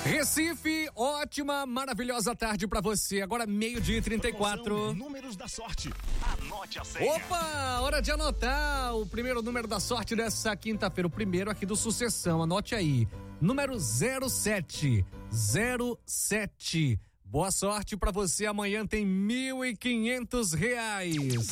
Recife, ótima, maravilhosa tarde pra você. Agora 12:34. Números da sorte. Anote a senha. Opa, hora de anotar o primeiro número da sorte dessa quinta-feira. O primeiro aqui do Sucessão, anote aí. Número 07. 07. Boa sorte pra você, amanhã tem R$ 1.500.